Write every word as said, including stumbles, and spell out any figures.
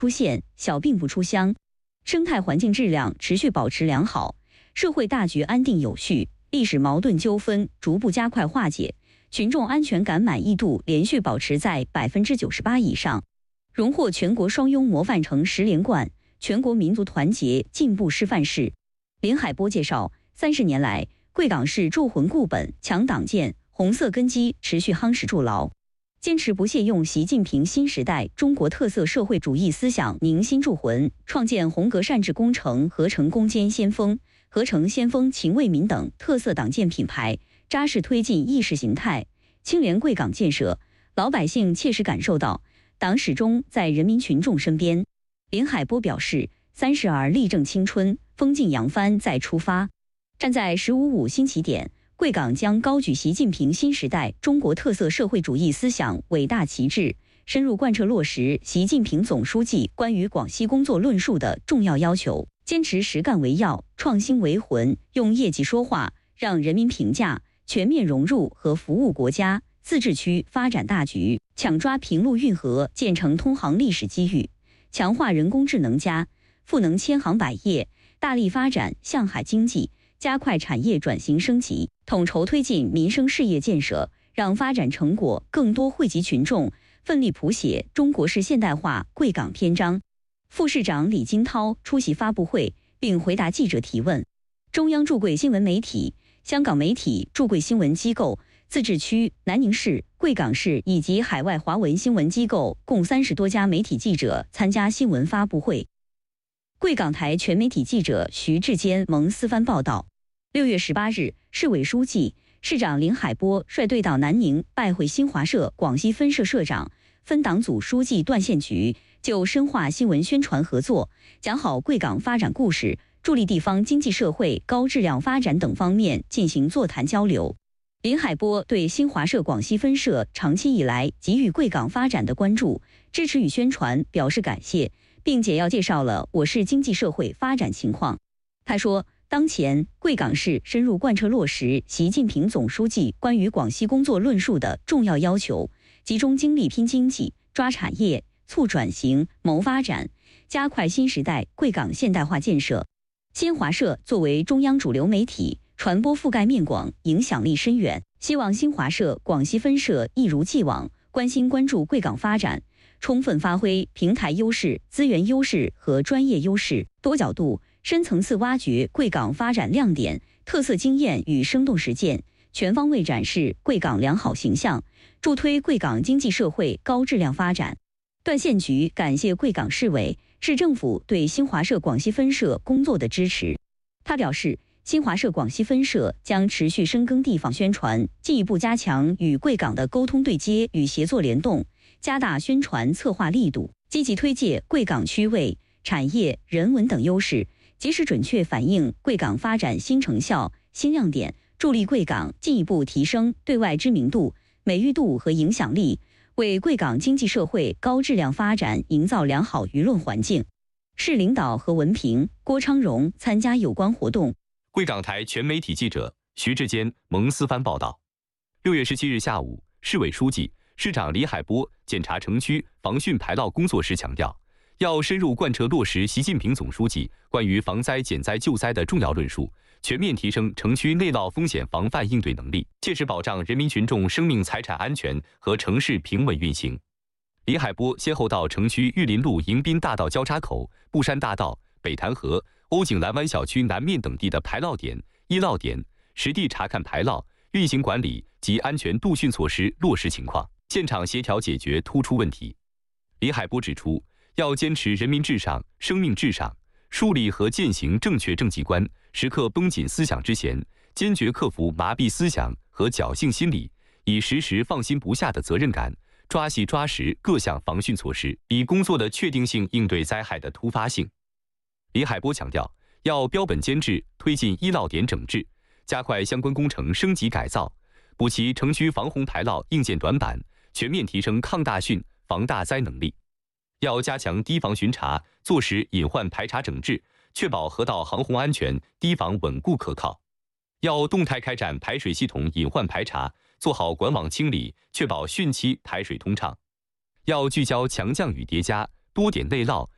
出现，小病不出乡，生态环境质量持续保持良好，社会大局安定有序，历史矛盾纠纷逐步加快化解，群众安全感满意度连续保持在百分之九十八以上，荣获全国双优模范城十连冠、全国民族团结进步示范市。林海波介绍，三十年来，贵港市铸魂固本、强党建、红色根基持续夯实筑牢，坚持不懈用习近平新时代中国特色社会主义思想凝心铸魂，创建宏革善治工程合成攻坚先锋、合成先锋秦卫民等特色党建品牌，扎实推进意识形态清廉贵港建设，老百姓切实感受到党始终在人民群众身边。林海波表示，三十而立正青春，风劲扬帆再出发。站在十五五新起点，贵港将高举习近平新时代中国特色社会主义思想伟大旗帜，深入贯彻落实习近平总书记关于广西工作论述的重要要求，坚持实干为要、创新为魂，用业绩说话，让人民评价，全面融入和服务国家自治区发展大局，抢抓平陆运河建成通航历史机遇，强化人工智能加赋能千行百业，大力发展向海经济，加快产业转型升级，统筹推进民生事业建设，让发展成果更多惠及群众，奋力谱写中国式现代化贵港篇章。副市长李金涛出席发布会并回答记者提问。中央驻贵新闻媒体、香港媒体驻贵新闻机构、自治区、南宁市、贵港市以及海外华文新闻机构共三十多家媒体记者参加新闻发布会。贵港台全媒体记者徐志坚、蒙思帆报道，六月十八日，市委书记、市长林海波率队到南宁拜会新华社广西分社社长、分党组书记段宪菊，就深化新闻宣传合作、讲好贵港发展故事、助力地方经济社会高质量发展等方面进行座谈交流。林海波对新华社广西分社长期以来给予贵港发展的关注、支持与宣传表示感谢，并简要介绍了我市经济社会发展情况。他说，当前贵港市深入贯彻落实习近平总书记关于广西工作论述的重要要求，集中精力拼经济、抓产业、促转型、谋发展，加快新时代贵港现代化建设。新华社作为中央主流媒体，传播覆盖面广，影响力深远，希望新华社广西分社一如既往关心关注贵港发展，充分发挥平台优势、资源优势和专业优势，多角度、深层次挖掘贵港发展亮点、特色经验与生动实践，全方位展示贵港良好形象，助推贵港经济社会高质量发展。段宪菊感谢贵港市委、市政府对新华社广西分社工作的支持。他表示，新华社广西分社将持续深耕地方宣传，进一步加强与贵港的沟通对接与协作联动，加大宣传策划力度，积极推介贵港区位、产业、人文等优势，及时准确反映贵港发展新成效、新亮点，助力贵港进一步提升对外知名度、美誉度和影响力，为贵港经济社会高质量发展营造良好舆论环境。市领导何文平、郭昌荣参加有关活动。 贵港台全媒体记者徐志坚、蒙思帆报道。六月十七日下午，市委书记、市长李海波检查城区防汛排涝工作时强调，要深入贯彻落实习近平总书记关于防灾减灾救灾的重要论述，全面提升城区内涝风险防范应对能力，切实保障人民群众生命财产安全和城市平稳运行。李海波先后到城区玉林路迎宾大道交叉口、布山大道、北潭河、欧景兰湾小区南面等地的排涝点、易涝点，实地查看排涝、运行管理及安全杜汛措施落实情况，现场协调解决突出问题。李海波指出，要坚持人民至上、生命至上，树立和践行正确政绩观，时刻绷紧思想之弦，坚决克服麻痹思想和侥幸心理，以时时放心不下的责任感，抓细抓实各项防汛措施，以工作的确定性应对灾害的突发性。李海波强调，要标本兼治，推进易涝点整治，加快相关工程升级改造，补齐城区防洪排涝硬件短板，全面提升抗大汛、防大灾能力。要加强堤防巡查，做实隐患排查整治，确保河道航洪安全，堤防稳固可靠。要动态开展排水系统隐患排查，做好管网清理，确保汛期排水通畅。要聚焦强降雨叠加、多点内涝